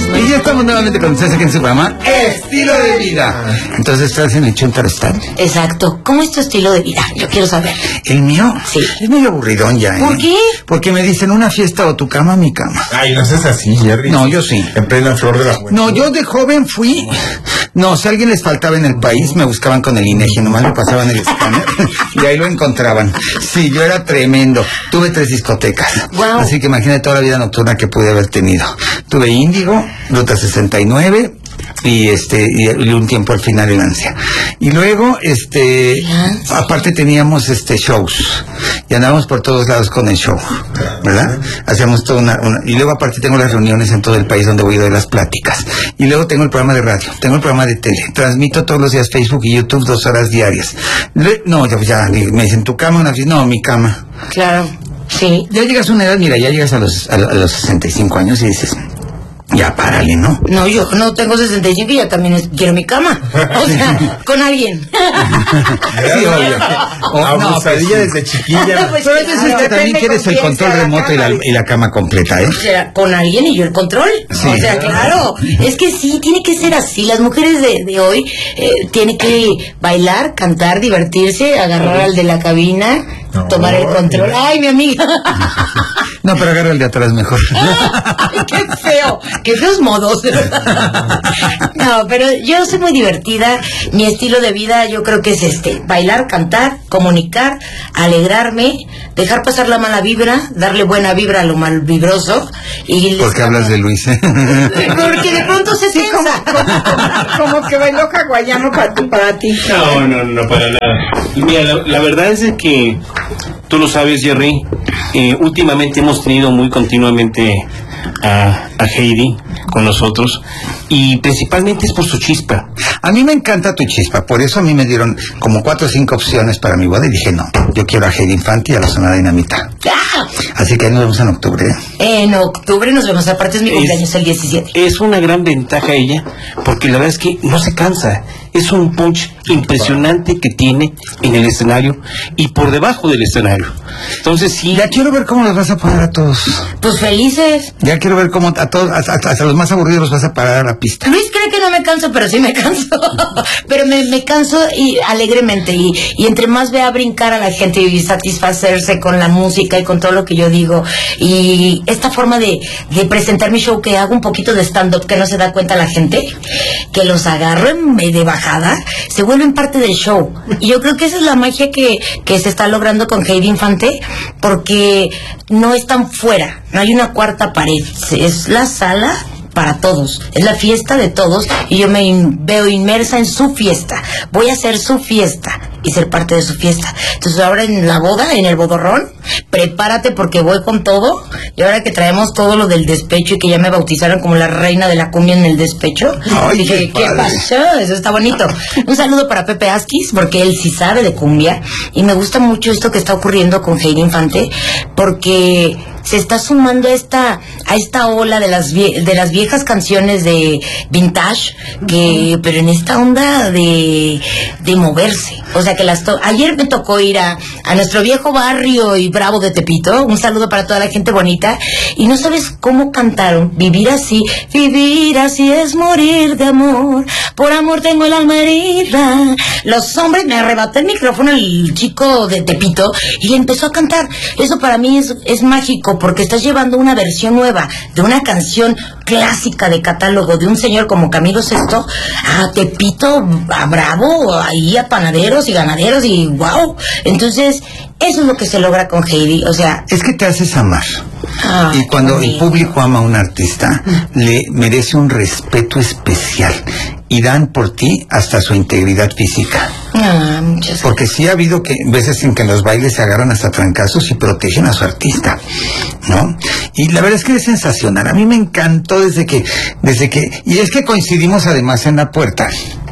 Y ya estamos nuevamente con ustedes aquí en su programa Estilo de Vida. Entonces estás en el Chuntaro Stand. Exacto. ¿Cómo es tu estilo de vida? Yo quiero saber. ¿El mío? Sí. Es medio aburridón ya, ¿eh? ¿Por qué? Porque me dicen una fiesta o tu cama, mi cama. Ay, no seas así, Jerry. No, yo sí. En plena flor de la juventud. No, yo de joven fui... No, si a alguien les faltaba en el país, me buscaban con el INEGI, nomás me pasaban el escáner y ahí lo encontraban. Sí, yo era tremendo. Tuve 3 discotecas. Wow. Así que imagínate toda la vida nocturna que pude haber tenido. Tuve Índigo, Ruta 69... y un tiempo al final el Ansia. Y luego aparte teníamos shows y andábamos por todos lados con el show, ¿verdad? Hacíamos toda una y luego aparte tengo las reuniones en todo el país donde voy a dar las pláticas, y luego tengo el programa de radio, tengo el programa de tele, transmito todos los días Facebook y YouTube 2 horas diarias. Ya me dicen tu cama, no, mi cama. Claro, sí. Ya llegas a una edad, mira, ya llegas a los 65 años y dices, ya párale, ¿no? No, yo no tengo 65 y ya también quiero mi cama. O sea, con alguien. Sí, obvio. Abusadilla desde chiquilla. Pues pero hay veces que también quieres el control remoto y la cama completa, ¿eh? O sea, con alguien y yo el control. Sí. O sea, claro. Es que sí, tiene que ser así. Las mujeres de hoy tienen que bailar, cantar, divertirse, agarrar al de la cabina, tomar el control. Ay, mi amiga. No, pero agarra el de atrás mejor. Ay, qué feo. Qué feos modos. No, pero yo soy muy divertida. Mi estilo de vida yo creo que es bailar, cantar, comunicar, alegrarme, dejar pasar la mala vibra, darle buena vibra a lo mal vibroso. ¿Por qué hablas de Luis? Porque de pronto se tensa. Como que bailó hawaiano para ti. No, para nada. Y mira, la verdad es que tú lo sabes, Jerry, últimamente hemos tenido muy continuamente a Heidi con nosotros, y principalmente es por su chispa. A mí me encanta tu chispa, por eso a mí me dieron como 4 o 5 opciones para mi boda y dije, no, yo quiero a Heidi Infante y a la Sonora Dinamita. Así que ahí nos vemos en octubre. En octubre nos vemos, aparte es mi cumpleaños el 17. Es una gran ventaja ella, porque la verdad es que no se cansa. Es un punch impresionante que tiene en el escenario y por debajo del escenario. Entonces sí. Ya quiero ver cómo los vas a poner a todos. Pues felices. Ya quiero ver cómo a todos, hasta los más aburridos los vas a parar a la pista. Luis cree que no me canso, pero sí me canso. Pero me canso y alegremente. Y entre más vea brincar a la gente y satisfacerse con la música y con todo lo que yo digo. Y esta forma de presentar mi show, que hago un poquito de stand-up, que no se da cuenta la gente, que los agarro de bajada, se vuelven parte del show. Y yo creo que esa es la magia que se está logrando con Heidi Infante, porque no están fuera, no hay una cuarta pared, es la sala para todos, es la fiesta de todos, y yo me veo inmersa en su fiesta, voy a hacer su fiesta y ser parte de su fiesta. Entonces ahora en la boda, en el bodorrón, prepárate porque voy con todo. Y ahora que traemos todo lo del despecho y que ya me bautizaron como la reina de la cumbia en el despecho, ay, dije, ¿qué pasó? Eso está bonito. Un saludo para Pepe Asquis, porque él sí sabe de cumbia, y me gusta mucho esto que está ocurriendo con Heidi Infante, porque se está sumando a esta ola de las viejas canciones de vintage, pero en esta onda de moverse. O sea que ayer me tocó ir a nuestro viejo barrio y bravo de Tepito. Un saludo para toda la gente bonita. Y no sabes cómo cantaron. Vivir así es morir de amor. Por amor tengo el alma herida. Los hombres, me arrebató el micrófono el chico de Tepito y empezó a cantar. Eso para mí es mágico, porque estás llevando una versión nueva de una canción clásica de catálogo de un señor como Camilo VI a Tepito, a Bravo, ahí a panaderos y ganaderos, y wow. Entonces eso es lo que se logra con Heidi. O sea, es que te haces amar. Y cuando el público ama a un artista, le merece un respeto especial, y dan por ti hasta su integridad física. Porque sí ha habido veces en que en los bailes se agarran hasta trancazos y protegen a su artista, ¿no? Y la verdad es que es sensacional. A mí me encantó desde que y es que coincidimos además en la puerta.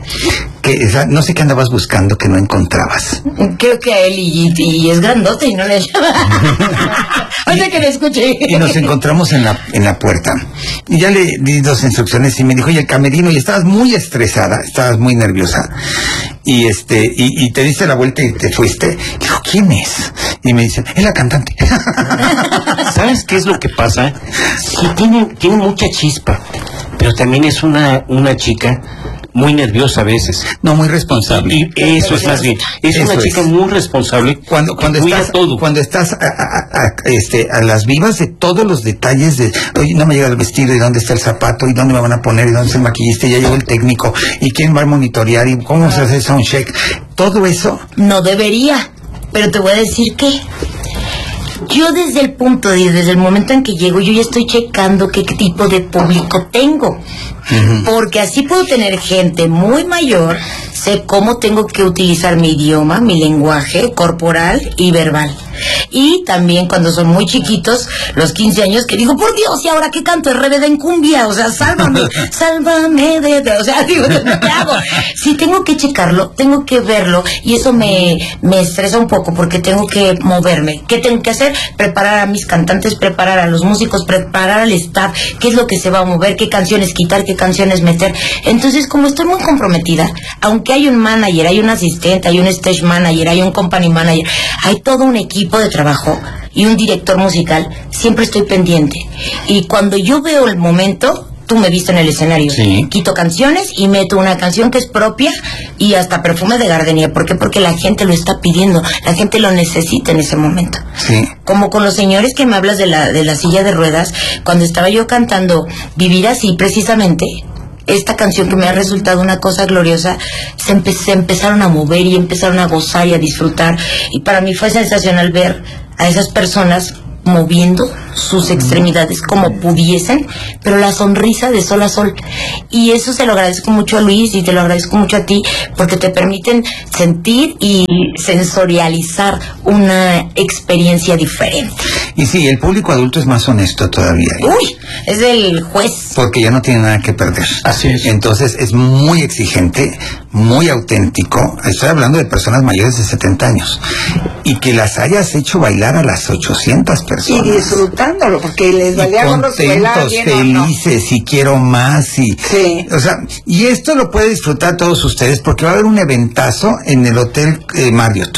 No sé qué andabas buscando que no encontrabas. Creo que a él y es grandote y no le llama. O sea que le escuché. Y nos encontramos en la puerta. Y ya le di 2 instrucciones y me dijo, oye, el camerino, y estabas muy estresada, estabas muy nerviosa. Y te diste la vuelta y te fuiste. Dijo, ¿quién es? Y me dice, es la cantante. ¿Sabes qué es lo que pasa? Sí, tiene mucha chispa. pero también es una chica muy nerviosa a veces. No, muy responsable. Y eso es más bien. Es una chica muy responsable. Cuando estás a las vivas de todos los detalles de, oye, no me llega el vestido, y dónde está el zapato, y dónde me van a poner, y dónde está el maquillista, y ya llegó el técnico, y quién va a monitorear, y cómo se hace soundcheck. Todo eso. No debería, pero te voy a decir que yo desde el momento en que llego, yo ya estoy checando qué tipo de público tengo. Porque así puedo tener gente muy mayor, sé cómo tengo que utilizar mi idioma, mi lenguaje corporal y verbal. Y también cuando son muy chiquitos, los 15 años, que digo, por Dios, ¿y ahora qué canto? RBD en cumbia, o sea, sálvame, sálvame o sea, digo, ¿qué hago? Sí, tengo que checarlo, tengo que verlo, y eso me estresa un poco, porque tengo que moverme. ¿Qué tengo que hacer? Preparar a mis cantantes, preparar a los músicos, preparar al staff, qué es lo que se va a mover, qué canciones quitar, qué canciones meter. Entonces, como estoy muy comprometida, aunque hay un manager, hay un asistente, hay un stage manager, hay un company manager, hay todo un equipo de trabajo y un director musical, siempre estoy pendiente. Y cuando yo veo el momento, tú me viste en el escenario, sí, quito canciones y meto una canción que es propia, y hasta perfume de gardenia. ¿Por qué? Porque la gente lo está pidiendo, la gente lo necesita en ese momento. Sí. Como con los señores que me hablas de la silla de ruedas, cuando estaba yo cantando Vivir Así, precisamente, esta canción que me ha resultado una cosa gloriosa, se empezaron a mover y empezaron a gozar y a disfrutar, y para mí fue sensacional ver a esas personas moviendo sus extremidades como pudiesen, pero la sonrisa de sol a sol. Y eso se lo agradezco mucho a Luis y te lo agradezco mucho a ti, porque te permiten sentir y sensorializar una experiencia diferente. Y sí, el público adulto es más honesto todavía. Uy, es el juez. Porque ya no tiene nada que perder. Así es. Entonces es muy exigente, muy auténtico. Estoy hablando de personas mayores de 70 años. Y que las hayas hecho bailar a las 800 personas. Y disfrutándolo, porque les valía gorro si bailaban bien o no. Felices, y quiero más, y... Sí. O sea, y esto lo pueden disfrutar todos ustedes, porque va a haber un eventazo en el Hotel Marriott.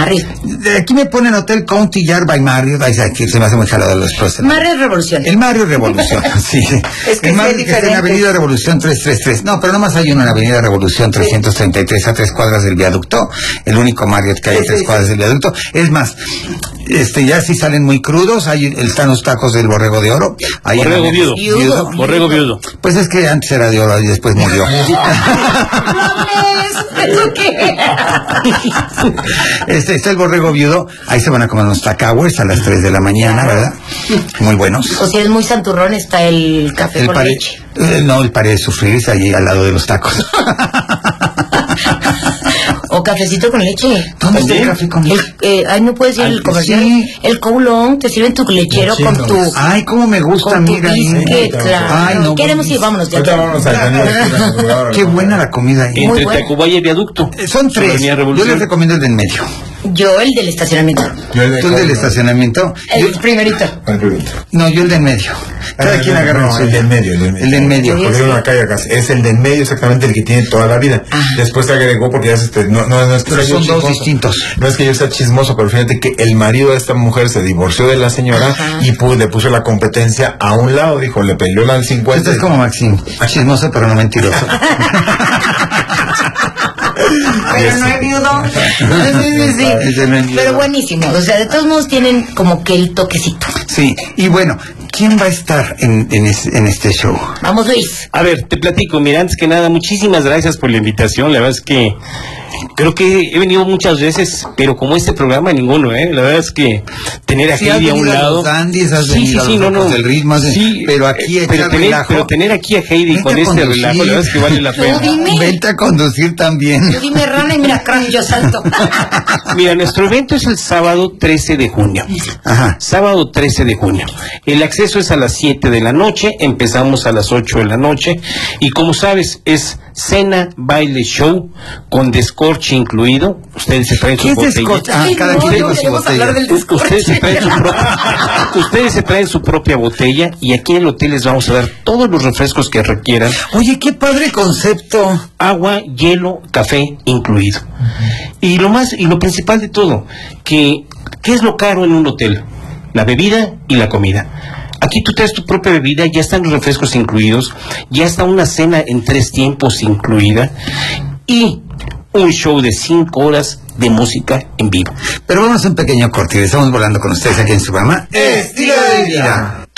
Aquí me ponen Hotel County Yard by Marriott. Ay, aquí se me hace muy jalado los profesores. Marriott Revolución. El Marriott Revolución, sí. Es que el Marriott es que está en diferente. Avenida Revolución 333. No, pero nomás hay uno en Avenida Revolución 333, a 3 cuadras del viaducto. El único Marriott que hay a 3 cuadras del viaducto. Es más, ya si salen muy crudos, están los tacos del Borrego de Oro. Ahí Borrego viudo. Viudo. Borrego viudo. Pues es que antes era de oro y después murió. ¿Eso qué? Está el Borrego viudo. Ahí se van a comer unos tacawers a las 3 de la mañana, ¿verdad? Muy buenos. O si eres muy santurrón, está el café con leche. No, el Pared de Sufrir es allí al lado de los tacos. O cafecito con leche. ¿Dónde está el café con leche? Ay, no puedes ir al comercial. Sí. El Kowloon, te sirven tu lechero con tu... Ay, cómo me gusta, con tu amiga. biscuit, claro. Ay, no. Queremos ir, vámonos de aquí. Ahorita vámonos al canal. Qué buena la comida ahí. Muy Entre bueno. Tacubaya y Viaducto. Son 3. Avenida Yo Revolución. les recomiendo el del medio. Yo el del estacionamiento. ¿Tú el del estacionamiento? El primerito. No, yo el del medio. Cada quien agarra el del medio. El del medio. Porque uno acá y acá. Es el del medio exactamente el que tiene toda la vida. Después se agregó porque ya no es que Pero sea son yo dos chismoso. distintos. No es que yo sea chismoso, pero fíjate que el marido de esta mujer se divorció de la señora y le puso la competencia a un lado. Dijo, le peleó al 50. Este es como Maxim. Chismoso, pero no mentiroso. Pero no es viudo. Sí. Ese no es viudo. Pero buenísimo. O sea, de todos modos tienen como que el toquecito. Sí, y bueno, ¿quién va a estar en este show? Vamos, Luis. A ver, te platico, mira, antes que nada, muchísimas gracias por la invitación. La verdad es que creo que he venido muchas veces, pero como este programa, ninguno, La verdad es que tener a Sí, has Heidi a un venido a lado. los Andes, has venido a los Ojos del Ritmo, Sí, pero aquí pero tener aquí a Heidi Vente con a este conducir. relajo, la verdad es que vale la pena. Dime. Vente a conducir también. Yo dime rana y mira, cráneo, yo salto. Mira, nuestro evento es el sábado 13 de junio. Ajá. Sábado 13 de junio. El acceso es a las 7 de la noche, empezamos a las 8 de la noche y como sabes es cena, baile, show con descorche incluido. Ustedes se traen ¿Qué su es botella. descorche? Ah, cada No, quien no lleva su queremos hablar botella. del descorche. Ustedes se traen su propia botella y aquí en el hotel les vamos a dar todos los refrescos que requieran. Oye, qué padre concepto. Agua, hielo, café incluido. Y lo principal de todo, ¿qué es lo caro en un hotel? La bebida y la comida. Aquí tú traes tu propia bebida, ya están los refrescos incluidos, ya está una cena en 3 tiempos incluida y un show de 5 horas de música en vivo. Pero vamos a un pequeño corte y estamos volando con ustedes aquí en su programa Estilo de Vida.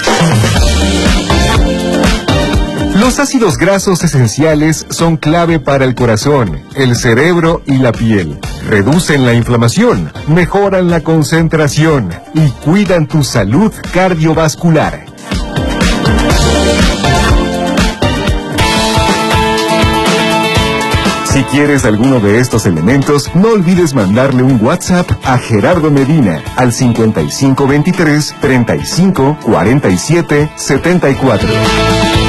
Los ácidos grasos esenciales son clave para el corazón, el cerebro y la piel. Reducen la inflamación, mejoran la concentración y cuidan tu salud cardiovascular. Si quieres alguno de estos elementos, no olvides mandarle un WhatsApp a Gerardo Medina al 5523 35 47 74.